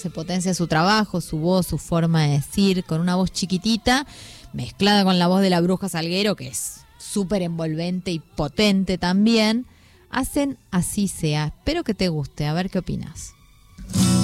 se potencia su trabajo, su voz, su forma de decir, con una voz chiquitita, mezclada con la voz de la Bruja Salguero, que es súper envolvente y potente también, hacen Así Sea. Espero que te guste, a ver qué opinas.